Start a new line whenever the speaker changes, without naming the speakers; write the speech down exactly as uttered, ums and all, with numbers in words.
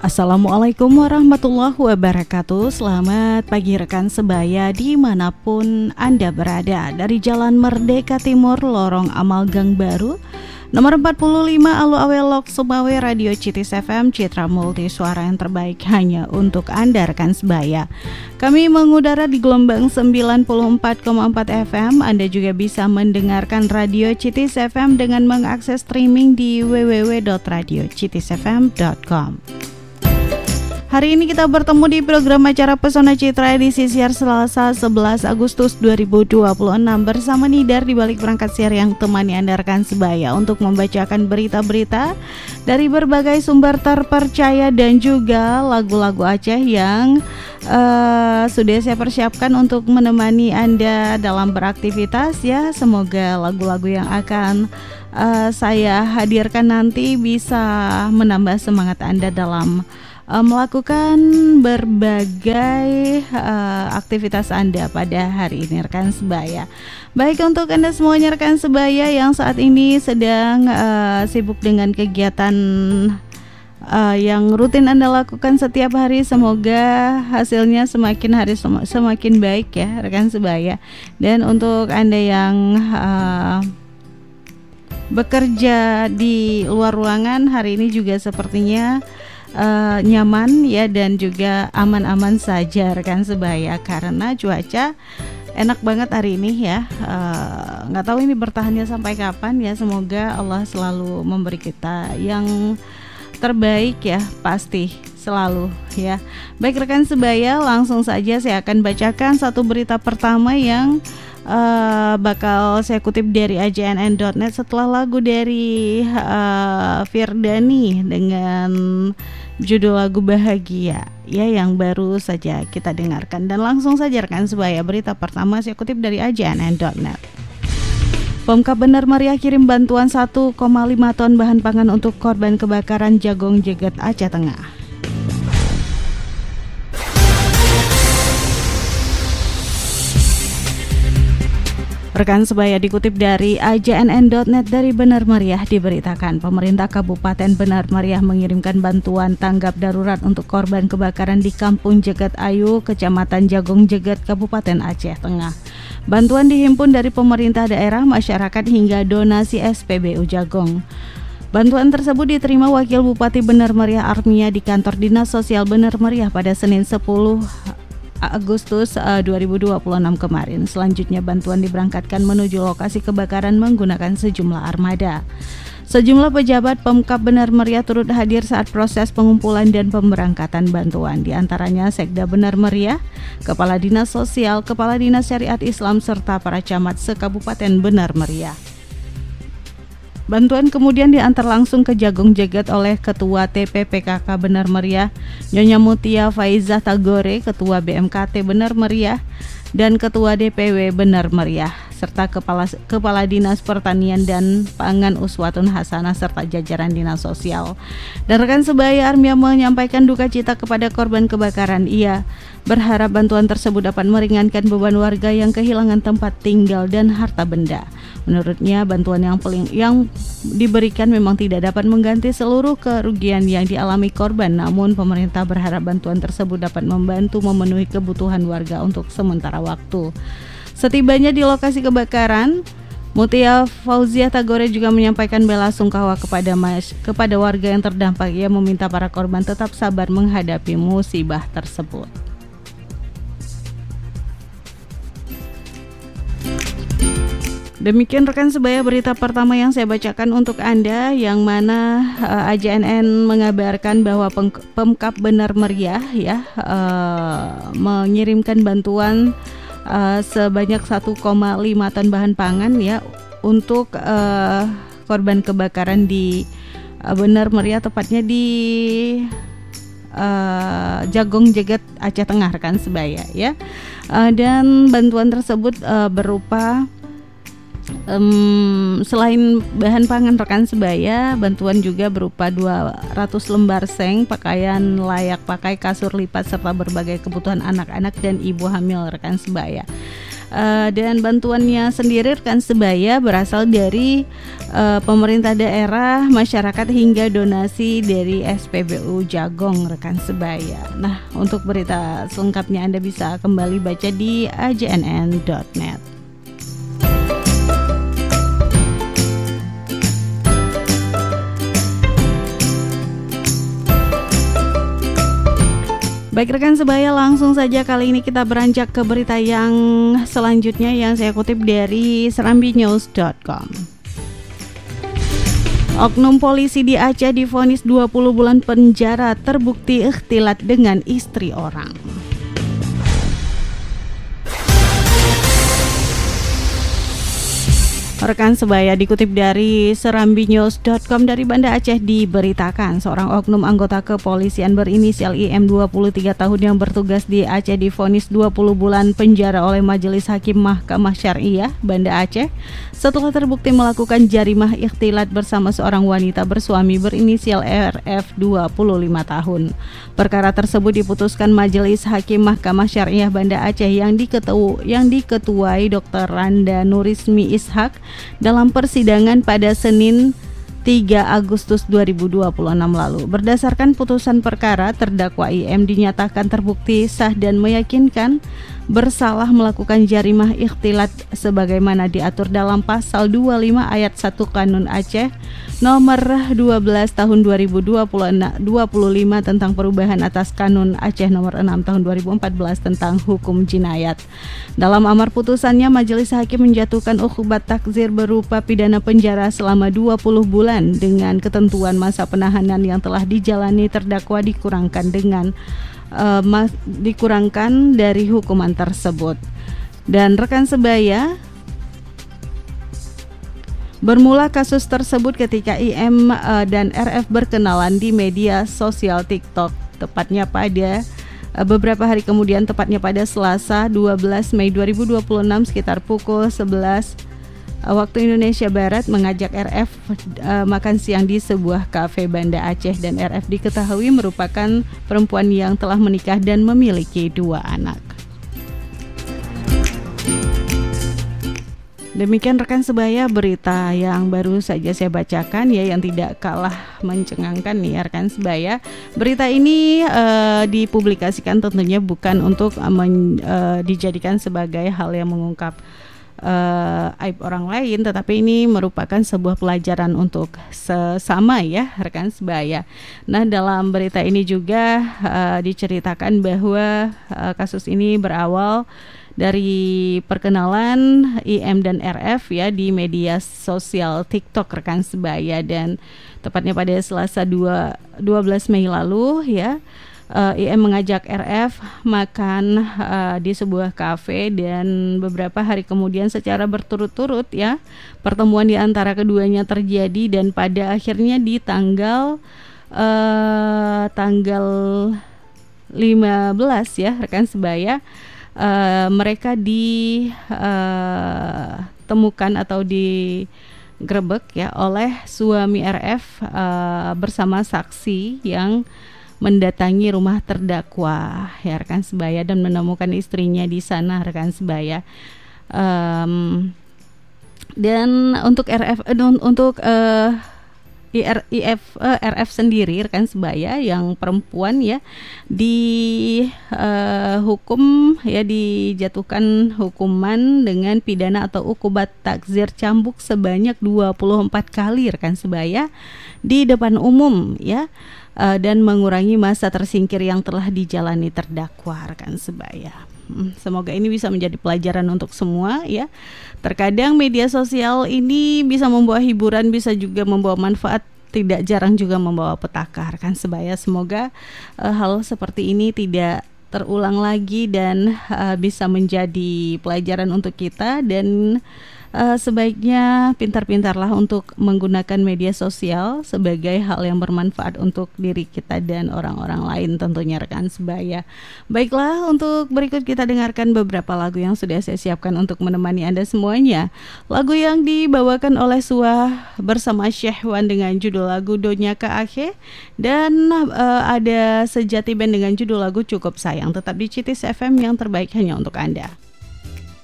Assalamualaikum warahmatullahi wabarakatuh. Selamat pagi rekan sebaya dimanapun Anda berada. Dari Jalan Merdeka Timur, Lorong Amal Gang Baru, nomor empat puluh lima Alu Awelok Sumawe, Radio Citis F M, Citra Multi Suara yang terbaik hanya untuk Anda rekan sebaya. Kami mengudara di gelombang sembilan puluh empat koma empat F M. Anda juga bisa mendengarkan Radio Citis F M dengan mengakses streaming di w w w titik radio citis f m titik com. Hari ini kita bertemu di program acara Pesona Citra edisi siar Selasa sebelas Agustus dua ribu dua puluh enam bersama Nidar di balik perangkat siar yang temani Anda rekan sebaya untuk membacakan berita-berita dari berbagai sumber terpercaya dan juga lagu-lagu Aceh yang uh, sudah saya persiapkan untuk menemani Anda dalam beraktivitas ya. Semoga lagu-lagu yang akan uh, saya hadirkan nanti bisa menambah semangat Anda dalam Uh, melakukan berbagai uh, aktivitas Anda pada hari ini rekan sebaya. Baik, untuk Anda semuanya rekan sebaya yang saat ini sedang uh, sibuk dengan kegiatan uh, yang rutin Anda lakukan setiap hari, semoga hasilnya semakin hari sem- semakin baik ya rekan sebaya. Dan untuk Anda yang uh, bekerja di luar ruangan, hari ini juga sepertinya Uh, nyaman ya dan juga aman-aman saja rekan sebaya karena cuaca enak banget hari ini ya. Uh, nggak tahu ini bertahannya sampai kapan ya, semoga Allah selalu memberi kita yang terbaik ya, pasti selalu ya. Baik rekan sebaya, langsung saja saya akan bacakan satu berita pertama yang Uh, bakal saya kutip dari a j n n dot net setelah lagu dari uh, Firdani dengan judul lagu Bahagia ya yang baru saja kita dengarkan. Dan langsung saja rekan sebaya, berita pertama saya kutip dari a j n n dot net. Pemkab Benar Meriah kirim bantuan satu koma lima ton bahan pangan untuk korban kebakaran Jagong Jeget Aceh Tengah. Rekan sebaya, dikutip dari a j n n dot net dari Benar Meriah diberitakan pemerintah Kabupaten Benar Meriah mengirimkan bantuan tanggap darurat untuk korban kebakaran di Kampung Jeget Ayu, Kecamatan Jagong Jeget, Kabupaten Aceh Tengah. Bantuan dihimpun dari pemerintah daerah, masyarakat hingga donasi S P B U Jagong. Bantuan tersebut diterima Wakil Bupati Benar Meriah Armia di kantor Dinas Sosial Benar Meriah pada Senin sepuluh Agustus uh, dua ribu dua puluh enam kemarin. Selanjutnya bantuan diberangkatkan menuju lokasi kebakaran menggunakan sejumlah armada. Sejumlah pejabat Pemkab Benar Meriah turut hadir saat proses pengumpulan dan pemberangkatan bantuan. Di antaranya Sekda Benar Meriah, Kepala Dinas Sosial, Kepala Dinas Syariat Islam serta para camat se-Kabupaten Benar Meriah. Bantuan kemudian diantar langsung ke Jagong Jeget oleh Ketua T P P K K Benar Meriah, Nyonya Mutia Faizah Tagore, Ketua B M K T Benar Meriah, dan Ketua D P W Benar Meriah, serta Kepala Kepala Dinas Pertanian dan Pangan Uswatun Hasanah serta jajaran Dinas Sosial. Dan rekan sebaya, Armia menyampaikan duka cita kepada korban kebakaran. Ia berharap bantuan tersebut dapat meringankan beban warga yang kehilangan tempat tinggal dan harta benda. Menurutnya, bantuan yang paling yang diberikan memang tidak dapat mengganti seluruh kerugian yang dialami korban, namun pemerintah berharap bantuan tersebut dapat membantu memenuhi kebutuhan warga untuk sementara waktu. Setibanya di lokasi kebakaran, Mutia Fauziah Tagore juga menyampaikan bela sungkawa kepada mas, kepada warga yang terdampak. Ia meminta para korban tetap sabar menghadapi musibah tersebut. Demikian rekan sebaya berita pertama yang saya bacakan untuk Anda, yang mana uh, a j n n mengabarkan bahwa Pemkab Benar Meriah ya uh, mengirimkan bantuan uh, sebanyak satu koma lima ton bahan pangan ya untuk uh, korban kebakaran di uh, Benar Meriah, tepatnya di uh, Jagong Jeget Aceh Tengah rekan sebaya ya. Uh, dan bantuan tersebut uh, berupa Um, selain bahan pangan rekan sebaya, bantuan juga berupa dua ratus lembar seng, pakaian layak pakai, kasur lipat, serta berbagai kebutuhan anak-anak dan ibu hamil rekan sebaya. Uh, dan bantuannya sendiri rekan sebaya berasal dari uh, pemerintah daerah, masyarakat hingga donasi dari S P B U Jagong rekan sebaya. Nah, untuk berita selengkapnya Anda bisa kembali baca di a j n n dot net. Baik rekan sebaya, langsung saja kali ini kita beranjak ke berita yang selanjutnya yang saya kutip dari serambi news dot com. Oknum polisi di Aceh divonis dua puluh bulan penjara terbukti ikhtilat dengan istri orang. Rekan sebaya, dikutip dari serambi news dot com dari Banda Aceh diberitakan seorang oknum anggota kepolisian berinisial I M dua puluh tiga tahun yang bertugas di Aceh divonis dua puluh bulan penjara oleh Majelis Hakim Mahkamah Syariah Banda Aceh setelah terbukti melakukan jarimah ikhtilat bersama seorang wanita bersuami berinisial R F dua puluh lima tahun. Perkara tersebut diputuskan Majelis Hakim Mahkamah Syariah Banda Aceh yang diketu yang diketuai Doktor Randa Nurismi Ishak dalam persidangan pada Senin tiga Agustus dua ribu dua puluh enam lalu. Berdasarkan putusan perkara, terdakwa I M dinyatakan terbukti sah dan meyakinkan bersalah melakukan jarimah ikhtilat sebagaimana diatur dalam pasal dua puluh lima ayat satu Kanun Aceh nomor dua belas tahun dua ribu dua puluh lima tentang perubahan atas Kanun Aceh nomor enam tahun dua ribu empat belas tentang hukum jinayat. Dalam amar putusannya, Majelis Hakim menjatuhkan ukubat takzir berupa pidana penjara selama dua puluh bulan dengan ketentuan masa penahanan yang telah dijalani terdakwa dikurangkan dengan uh, mas, dikurangkan dari hukuman tersebut. Dan rekan sebaya, bermula kasus tersebut ketika I M uh, dan R F berkenalan di media sosial TikTok, tepatnya pada uh, beberapa hari kemudian, tepatnya pada Selasa dua belas Mei dua ribu dua puluh enam sekitar pukul sebelas uh, waktu Indonesia Barat, mengajak R F uh, makan siang di sebuah kafe Banda Aceh, dan R F diketahui merupakan perempuan yang telah menikah dan memiliki dua anak. Demikian rekan sebaya berita yang baru saja saya bacakan ya, yang tidak kalah mencengangkan nih rekan sebaya. Berita ini uh, dipublikasikan tentunya bukan untuk uh, men, uh, dijadikan sebagai hal yang mengungkap uh, aib orang lain, tetapi ini merupakan sebuah pelajaran untuk sesama ya rekan sebaya. Nah, dalam berita ini juga uh, diceritakan bahwa uh, kasus ini berawal dari perkenalan I M dan R F ya di media sosial TikTok rekan sebaya, dan tepatnya pada Selasa dua belas Mei lalu ya, uh, I M mengajak R F makan uh, di sebuah kafe, dan beberapa hari kemudian secara berturut-turut ya pertemuan di antara keduanya terjadi, dan pada akhirnya di tanggal uh, tanggal lima belas ya rekan sebaya, Uh, mereka ditemukan uh, atau digrebek ya oleh suami R F uh, bersama saksi yang mendatangi rumah terdakwa ya rekan sebaya, dan menemukan istrinya di sana rekan sebaya. Um, dan untuk R F uh, untuk uh, I R, I F, uh, R F sendiri rekan sebaya yang perempuan ya dihukum uh, ya dijatuhkan hukuman dengan pidana atau ukubat takzir cambuk sebanyak dua puluh empat kali rekan sebaya di depan umum ya, uh, dan mengurangi masa tersingkir yang telah dijalani terdakwa rekan sebaya. Semoga ini bisa menjadi pelajaran untuk semua ya. Terkadang media sosial ini bisa membawa hiburan, bisa juga membawa manfaat, tidak jarang juga membawa petaka rekan sebaya. Semoga uh, hal seperti ini tidak terulang lagi dan uh, bisa menjadi pelajaran untuk kita, dan uh, sebaiknya pintar-pintarlah untuk menggunakan media sosial sebagai hal yang bermanfaat untuk diri kita dan orang-orang lain tentunya rekan sebaya. Baiklah, untuk berikut kita dengarkan beberapa lagu yang sudah saya siapkan untuk menemani Anda semuanya. Lagu yang dibawakan oleh Suah bersama Syekh Wan dengan judul lagu Donya Ka Akhe, dan uh, ada Sejati Band dengan judul lagu Cukup Sayang. Tetap di C I T I S F M yang terbaik hanya untuk Anda.